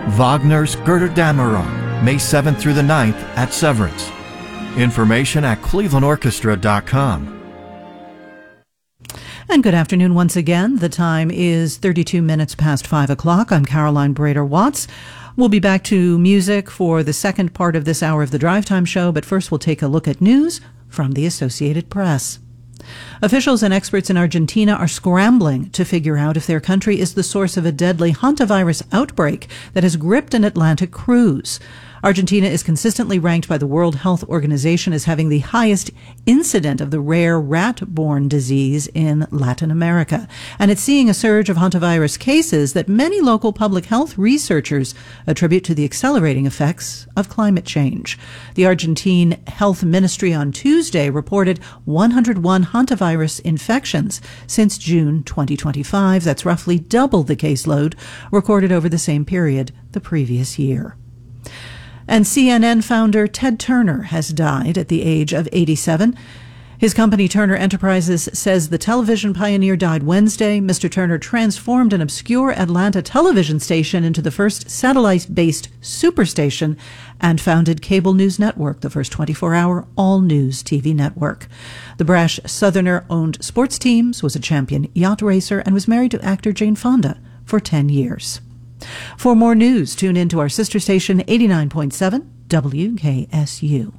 Wagner's Götterdämmerung, May 7th through the 9th at Severance. Information at clevelandorchestra.com. And good afternoon once again. The time is 32 minutes past 5 o'clock. I'm Caroline Brader-Watts. We'll be back to music for the second part of this hour of the Drive Time Show, but first we'll take a look at news from the Associated Press. Officials and experts in Argentina are scrambling to figure out if their country is the source of a deadly hantavirus outbreak that has gripped an Atlantic cruise. Argentina is consistently ranked by the World Health Organization as having the highest incident of the rare rat-borne disease in Latin America. And it's seeing a surge of hantavirus cases that many local public health researchers attribute to the accelerating effects of climate change. The Argentine Health Ministry on Tuesday reported 101 hantavirus infections since June 2025. That's roughly double the caseload recorded over the same period the previous year. And CNN founder Ted Turner has died at the age of 87. His company, Turner Enterprises, says the television pioneer died Wednesday. Mr. Turner transformed an obscure Atlanta television station into the first satellite-based superstation and founded Cable News Network, the first 24-hour all-news TV network. The brash Southerner owned sports teams, was a champion yacht racer, and was married to actor Jane Fonda for 10 years. For more news, tune in to our sister station 89.7 WKSU.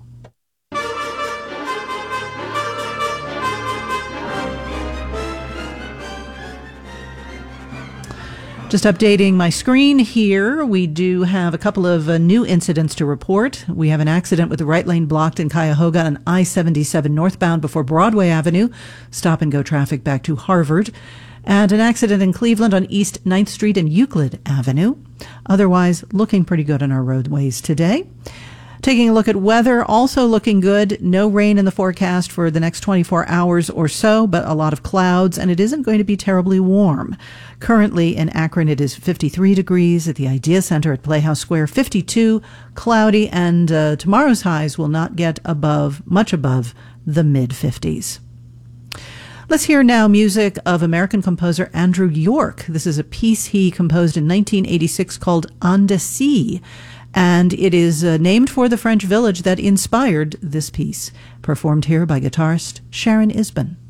Just updating my screen here, we do have a couple of new incidents to report. We have an accident with the right lane blocked in Cuyahoga on I-77 northbound before Broadway Avenue, stop-and-go traffic back to Harvard. And an accident in Cleveland on East 9th Street and Euclid Avenue. Otherwise, looking pretty good on our roadways today. Taking a look at weather, also looking good. No rain in the forecast for the next 24 hours or so, but a lot of clouds, and it isn't going to be terribly warm. Currently in Akron, it is 53 degrees. At the Idea Center at Playhouse Square, 52, cloudy, and tomorrow's highs will not get much above the mid-50s. Let's hear now music of American composer Andrew York. This is a piece he composed in 1986 called Annecy, and it is named for the French village that inspired this piece. Performed here by guitarist Sharon Isbin.